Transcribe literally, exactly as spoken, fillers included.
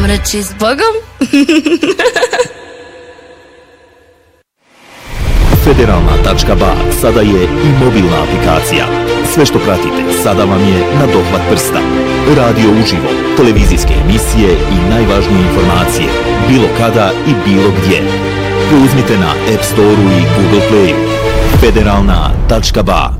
reći s Bogom. Federalna tačka ba sada je i mobilna aplikacija. Sve što pratite sada vam je na dohvat prsta. Radio uživo, televizijske emisije i najvažnije informacije, bilo kada i bilo gdje. Preuzmite na App Store-u i Google Play-u. Federalna tačka ba.